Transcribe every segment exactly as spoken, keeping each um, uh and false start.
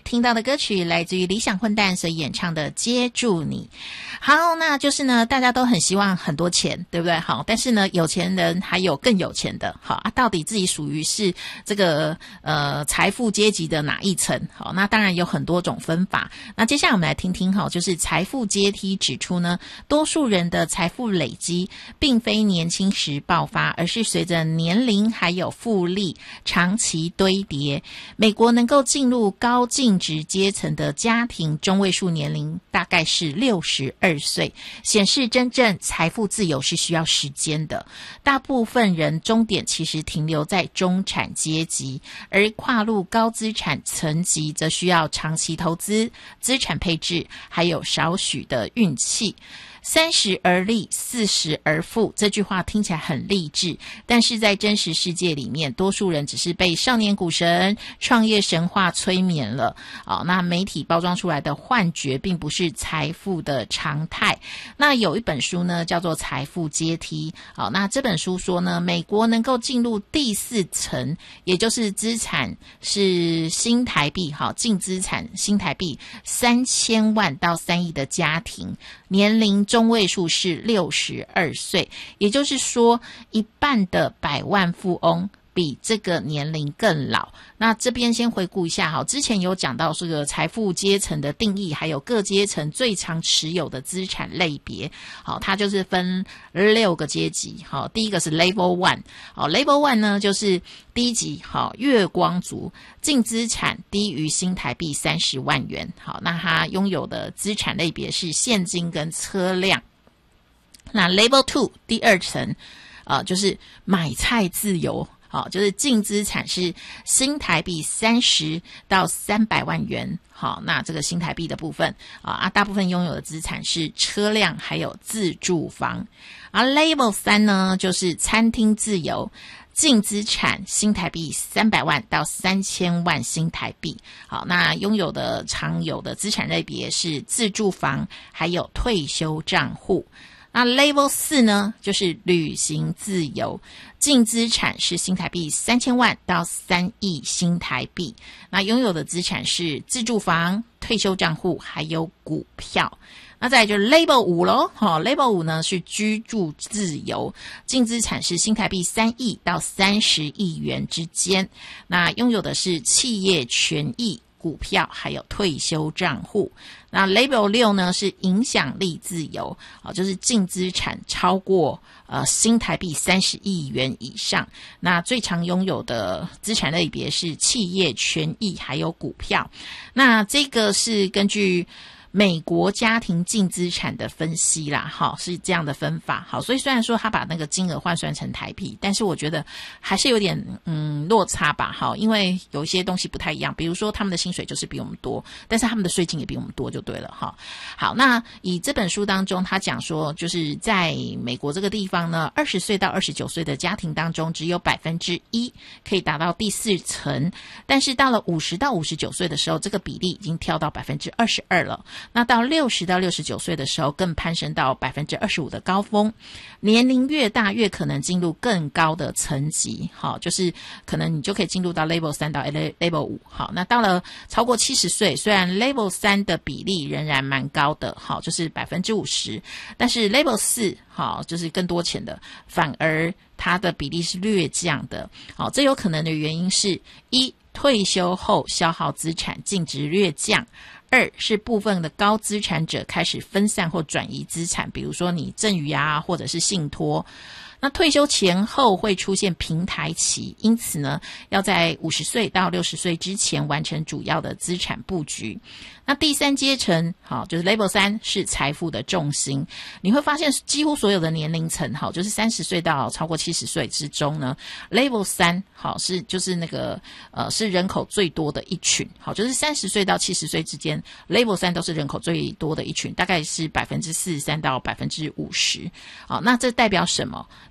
听到的歌曲来自于理想混蛋所演唱的《接住你》。好，那就是呢，大家都很希望很多钱，对不对？好，但是呢，有钱人还有更有钱的，好啊，到底自己属于是这个呃财富阶级的哪一层？好，那当然有很多种分法。那接下来我们来听听哈，就是财富阶梯指出呢，多数人的财富累积并非年轻时爆发，而是随着年龄还有复利长期堆叠。美国能够进入高净值阶层的家庭中位数年龄大概是六十二岁，显示真正财富自由是需要时间的。大部分人终点其实停留在中产阶级，而跨入高资产层级则需要长期投资、资产配置，还有少许的运气。三十而立，四十而富，这句话听起来很励志，但是在真实世界里面，多数人只是被少年股神、创业神话催眠了。哦，那媒体包装出来的幻觉并不是财富的常态。那有一本书呢，叫做《财富阶梯》。好，那这本书说呢，美国能够进入第四层，也就是资产是新台币，好，净资产新台币三千万到三亿的家庭，年龄中位数是六十二岁，也就是说一半的百万富翁比这个年龄更老。那这边先回顾一下，好，之前有讲到这个财富阶层的定义，还有各阶层最常持有的资产类别。好，它就是分六个阶级。好，第一个是 Level One。好 ，Level One 呢就是第一级，好，月光族，净资产低于新台币三十万元。好，那他拥有的资产类别是现金跟车辆。那 Level Two 第二层，呃，就是买菜自由。好，就是净资产是新台币三十到三百万元。好，那这个新台币的部分啊，大部分拥有的资产是车辆还有自住房。而 Level 三呢，就是餐厅自由，净资产新台币三百万到三千万新台币。好，那拥有的常有的资产类别是自住房还有退休账户。那 Level 四呢，就是旅行自由，净资产是新台币三千万到三亿新台币。那拥有的资产是自住房、退休账户还有股票。那再来就是 Level 五咯，哦 Level 五呢是居住自由，净资产是新台币三亿到三十亿元之间。那拥有的是企业权益、股票还有退休账户。那 Level 六呢是影响力自由，啊，就是净资产超过呃新台币三十亿元以上。那最常拥有的资产类别是企业权益还有股票。那这个是根据美国家庭净资产的分析啦，好，是这样的分法。好，所以虽然说他把那个金额换算成台币，但是我觉得还是有点嗯落差吧。好，因为有一些东西不太一样，比如说他们的薪水就是比我们多，但是他们的税金也比我们多就对了哈。好，那以这本书当中他讲说，就是在美国这个地方呢，二十岁到二十九岁的家庭当中只有百分之一可以达到第四层，但是到了五十到五十九岁的时候，这个比例已经跳到百分之二十二了。那到六十到六十九岁的时候更攀升到百分之二十五的高峰。年龄越大越可能进入更高的层级。好，就是可能你就可以进入到 Level 三到 Level 五。好，那到了超过七十岁，虽然 Level 三的比例仍然蛮高的，好，就是百分之五十，但是 Level 四，好，就是更多钱的，反而它的比例是略降的。好，这有可能的原因是：一、退休后消耗资产净值略降；二是部分的高资产者开始分散或转移资产，比如说你赠与啊，或者是信托。那退休前后会出现平台期，因此呢，要在五十岁到六十岁之前完成主要的资产布局。那第三阶层，好，就是 Level 三是财富的重心。你会发现几乎所有的年龄层，好，就是三十岁到超过七十岁之中呢 ，Level 三好是就是那个呃是人口最多的一群，好，就是三十岁到七十岁之间 ，Level 三都是人口最多的一群，大概是百分之四十三到百分之五十。好，那这代表什么？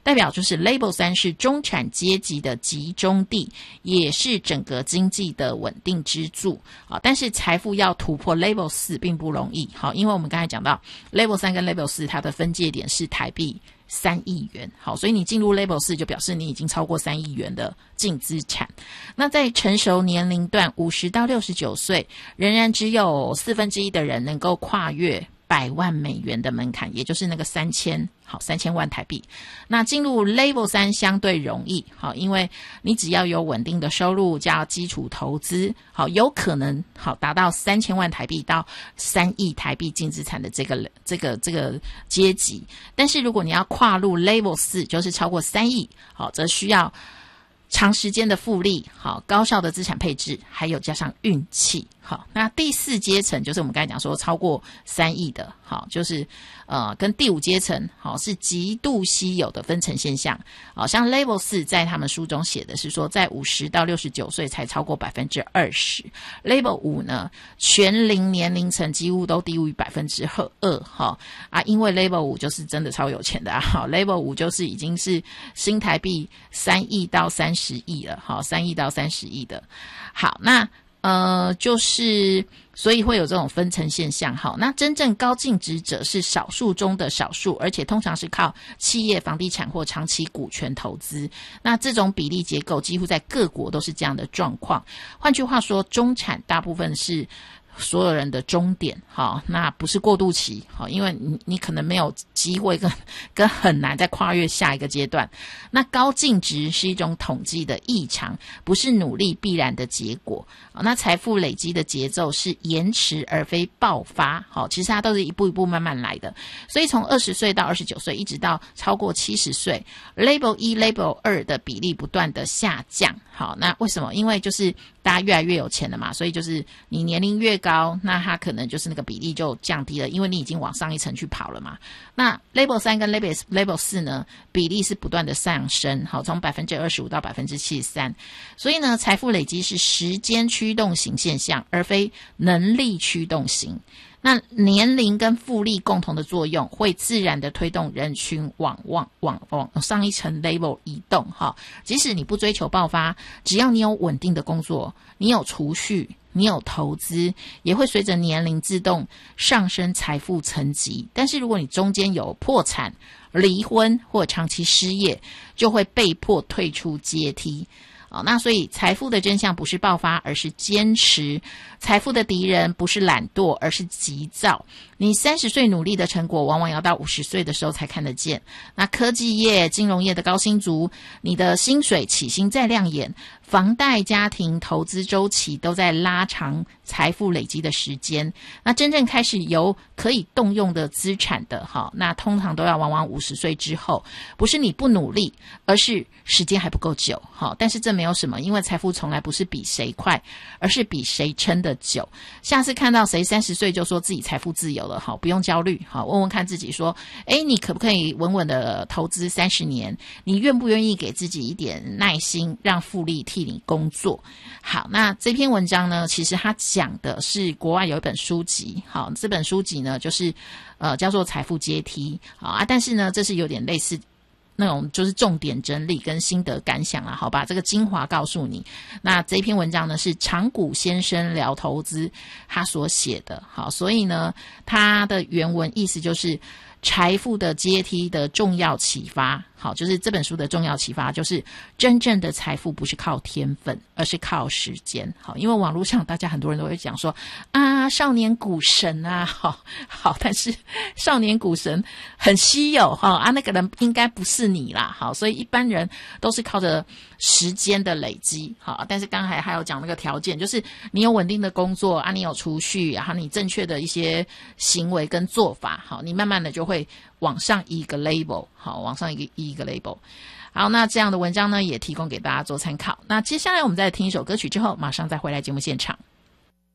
代表就是 Label 三是中产阶级的集中地，也是整个经济的稳定支柱啊。但是财富要突破 Label 四并不容易，好，因为我们刚才讲到 Label 三跟 Label 四它的分界点是台币三亿元，好，所以你进入 Label 四就表示你已经超过三亿元的净资产。那在成熟年龄段五十到六十九岁，仍然只有四分之一的人能够跨越百万美元的门槛，也就是那个三千，好，三千万台币。那进入 Label 三相对容易，好，因为你只要有稳定的收入加基础投资，好，有可能好达到三千万台币到三亿台币净资产的这个这个这个阶级。但是如果你要跨入 Label 四，就是超过三亿，好，则需要长时间的复利，好，高效的资产配置，还有加上运气，好，那第四阶层就是我们刚才讲说超过三亿的，好，就是呃跟第五阶层，好，是极度稀有的分层现象，好，像 Label 四在他们书中写的是说，在五十到六十九岁才超过百分之二十 ，Label 五呢，全龄年龄层几乎都低于百分之二，哈啊，因为 Label 五就是真的超有钱的啊，好 ，Label 五就是已经是新台币三亿到三十亿了，好，三亿到三十亿的，好，那。呃，就是所以会有这种分层现象。好，那真正高净值者是少数中的少数，而且通常是靠企业、房地产或长期股权投资。那这种比例结构几乎在各国都是这样的状况。换句话说，中产大部分是所有人的终点，好，那不是过渡期，好，因为你你可能没有机会跟跟很难再跨越下一个阶段。那高净值是一种统计的异常，不是努力必然的结果。那财富累积的节奏是延迟而非爆发，好，其实它都是一步一步慢慢来的。所以从二十岁到二十九岁，一直到超过七十岁 ，Label 一、Label 二的比例不断的下降。好，那为什么？因为就是大家越来越有钱了嘛，所以就是你年龄越高，那它可能就是那个比例就降低了，因为你已经往上一层去跑了嘛。那 Label 三跟 Label Label 四呢，比例是不断的上升，好，从百分之二十五到百分之七十三。所以呢，财富累积是时间驱动型现象，而非能力驱动型。那年龄跟复利共同的作用，会自然的推动人群往往往往上一层 level 移动哈。即使你不追求爆发，只要你有稳定的工作，你有储蓄，你有投资，也会随着年龄自动上升财富层级。但是如果你中间有破产、离婚或长期失业，就会被迫退出阶梯。哦，那所以财富的真相不是爆发，而是坚持。财富的敌人不是懒惰，而是急躁。你三十岁努力的成果，往往要到五十岁的时候才看得见。那科技业、金融业的高薪族，你的薪水起薪再亮眼，房贷、家庭、投资周期都在拉长财富累积的时间。那真正开始有可以动用的资产的，哈，那通常都要往往五十岁之后。不是你不努力，而是时间还不够久，哈。但是这没有什么，因为财富从来不是比谁快，而是比谁撑得久。下次看到谁三十岁就说自己财富自由了，好，不用焦虑，好，问问看自己说，诶，你可不可以稳稳的投资三十年？你愿不愿意给自己一点耐心，让复利替你工作？好，那这篇文章呢，其实它讲的是国外有一本书籍，好，这本书籍呢就是呃叫做财富阶梯，好啊，但是呢这是有点类似那种就是重点整理跟心得感想啊，好吧，这个精华告诉你。那这篇文章呢是长谷先生聊投资他所写的，好，所以呢他的原文意思就是财富的阶梯的重要启发，好，就是这本书的重要启发就是真正的财富不是靠天分，而是靠时间。好，因为网络上大家很多人都会讲说啊，少年股神啊，好好，但是少年股神很稀有哈啊，那个人应该不是你啦，好，所以一般人都是靠着时间的累积，好，但是刚才还有讲那个条件，就是你有稳定的工作啊，你有储蓄，然后你正确的一些行为跟做法，好，你慢慢的就会往上一个 label， 好，往上一个一个 label。好，那这样的文章呢，也提供给大家做参考。那接下来我们再听一首歌曲之后，马上再回来节目现场。